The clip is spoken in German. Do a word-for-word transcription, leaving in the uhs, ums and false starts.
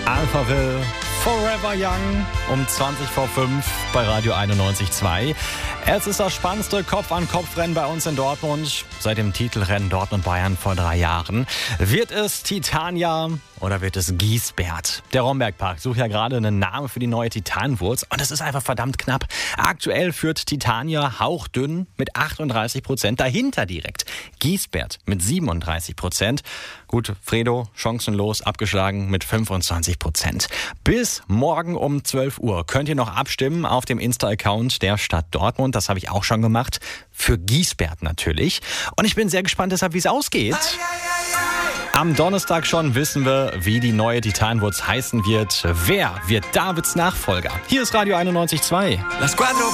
Alphaville, Forever Young, um zwanzig vor fünf bei Radio einundneunzig Komma zwei. Es ist das spannendste Kopf-an-Kopf-Rennen bei uns in Dortmund. Seit dem Titelrennen Dortmund-Bayern vor drei Jahren. Wird es Titania oder wird es Giesbert? Der Rombergpark sucht ja gerade einen Namen für die neue Titanwurz und es ist einfach verdammt knapp. Aktuell führt Titania hauchdünn mit achtunddreißig Prozent. Dahinter direkt Giesbert mit siebenunddreißig Prozent. Gut, Fredo chancenlos abgeschlagen mit fünfundzwanzig Prozent. Bis morgen um zwölf Uhr könnt ihr noch abstimmen auf dem Insta-Account der Stadt Dortmund. Das habe ich auch schon gemacht. Für Giesbert natürlich. Und ich bin sehr gespannt deshalb, wie es ausgeht. Am Donnerstag schon wissen wir, wie die neue Titanwurz heißen wird. Wer wird Davids Nachfolger? Hier ist Radio einundneunzig Komma zwei.